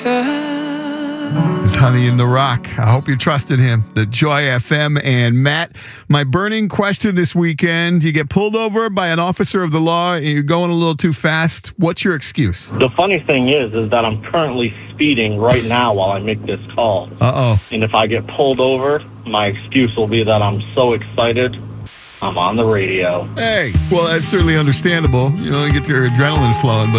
It's Honey in the Rock. I hope you trusted him. The Joy FM. And Matt, my burning question this weekend, you get pulled over by an officer of the law and you're going a little too fast. What's your excuse? The funny thing is that I'm currently speeding right now while I make this call. Uh-oh. And if I get pulled over, my excuse will be that I'm so excited I'm on the radio. Hey, well, that's certainly understandable. You know, you get your adrenaline flowing, but